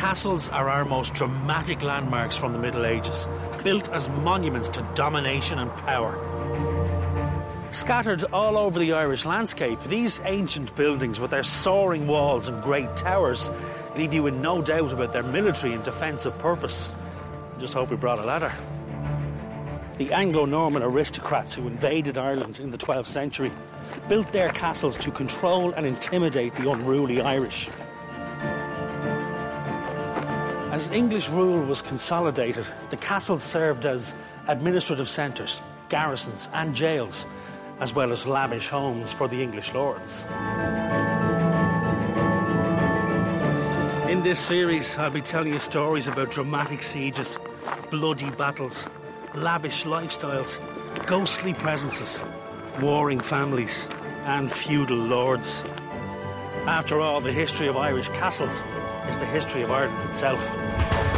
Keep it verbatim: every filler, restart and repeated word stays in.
Castles are our most dramatic landmarks from the Middle Ages, built as monuments to domination and power. Scattered all over the Irish landscape, these ancient buildings with their soaring walls and great towers leave you in no doubt about their military and defensive purpose. I just hope we brought a ladder. The Anglo-Norman aristocrats who invaded Ireland in the twelfth century built their castles to control and intimidate the unruly Irish. As English rule was consolidated, the castles served as administrative centres, garrisons and jails, as well as lavish homes for the English lords. In this series, I'll be telling you stories about dramatic sieges, bloody battles, lavish lifestyles, ghostly presences, warring families, and feudal lords. After all, the history of Irish castles is the history of Ireland itself.